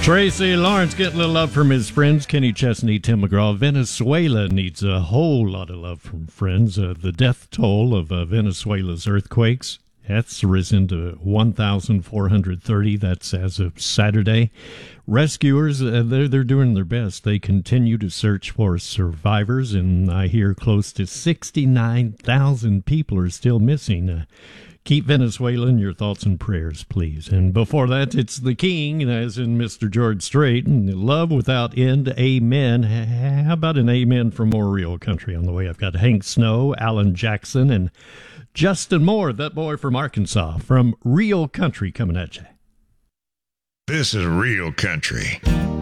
Tracy Lawrence getting a little love from his friends, Kenny Chesney, Tim McGraw. Venezuela needs a whole lot of love from friends. The death toll of Venezuela's earthquakes, that's risen to 1,430. That's as of Saturday. Rescuers, they're doing their best. They continue to search for survivors, and I hear close to 69,000 people are still missing. Keep Venezuela in your thoughts and prayers, please. And before that, it's the King, as in Mr. George Strait, and love without end, amen. How about an amen from more real country on the way? I've got Hank Snow, Alan Jackson, and Justin Moore, that boy from Arkansas, from Real Country, coming at you. This is Real Country.